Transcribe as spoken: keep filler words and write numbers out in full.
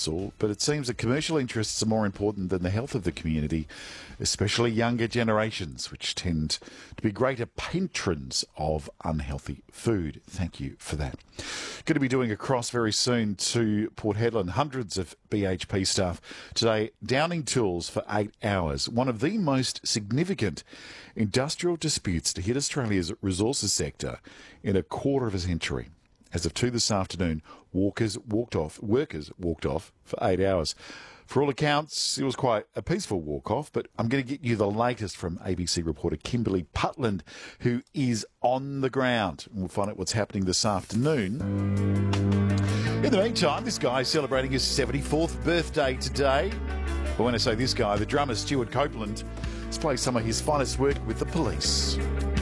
that's all. But it seems that commercial interests are more important than the health of the community, especially younger generations, which tend to be greater patrons of unhealthy food. Thank you for that. Going to be doing a cross very soon to Port Hedland. Hundreds of B H P staff today downing tools for eight hours. One of the most significant industrial disputes to hit Australia's resources sector in a quarter of a century. As of two this afternoon, walkers walked off, workers walked off for eight hours. For all accounts, it was quite a peaceful walk-off, but I'm going to get you the latest from A B C reporter Kimberly Putland, who is on the ground. We'll find out what's happening this afternoon. In the meantime, this guy is celebrating his seventy-fourth birthday today. But when I say this guy, the drummer Stuart Copeland has played some of his finest work with The Police.